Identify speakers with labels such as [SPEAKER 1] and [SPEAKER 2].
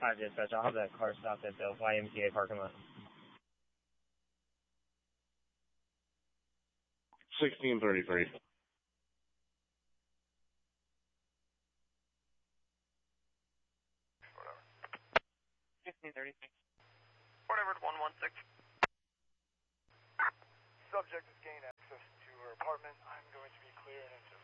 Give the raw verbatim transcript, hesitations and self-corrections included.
[SPEAKER 1] Hi, dispatch. I'll have that car stopped at the Y M C A parking lot.
[SPEAKER 2] sixteen thirty-three.
[SPEAKER 3] Whatever.
[SPEAKER 1] sixteen thirty-three.
[SPEAKER 3] Whatever, one one six. Subject has gained access to her apartment. I'm going to be clearing into